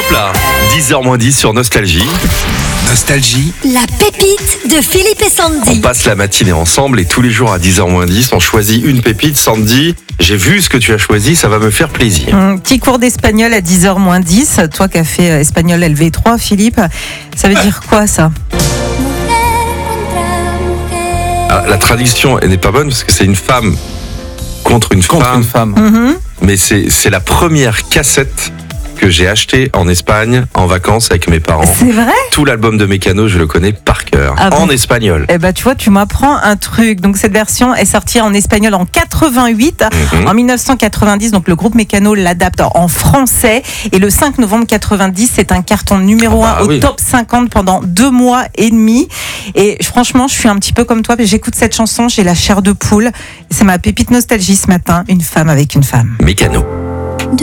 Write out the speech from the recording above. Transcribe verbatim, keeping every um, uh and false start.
Hop là, dix heures moins dix sur Nostalgie. Nostalgie. La pépite de Philippe et On Sandy. passe la matinée ensemble et tous les jours à dix heures moins dix, on choisit une pépite. Sandy, j'ai vu ce que tu as choisi, ça va me faire plaisir. Un petit cours d'espagnol à dix heures moins dix. Toi qui as fait euh, espagnol L V trois, Philippe, ça veut dire quoi ça? Ah, la traduction, elle n'est pas bonne parce que c'est une femme contre une Contre femme. une femme. Mhm. Mais c'est, c'est la première cassette que j'ai achetée en Espagne en vacances avec mes parents. C'est vrai? Tout l'album de Mécano, je le connais par cœur, Ah en bon espagnol. Eh ben, tu vois, tu m'apprends un truc. Donc, cette version est sortie en espagnol en quatre-vingt-huit. Mhm. En dix-neuf cent quatre-vingt-dix, donc le groupe Mécano l'adapte en français. Et le cinq novembre quatre-vingt-dix, c'est un carton numéro Ah bah un au oui. top cinquante pendant deux mois et demi. Et franchement, je suis un petit peu comme toi. J'écoute cette chanson, j'ai la chair de poule. C'est ma pépite nostalgie ce matin, une femme avec une femme. Mécano.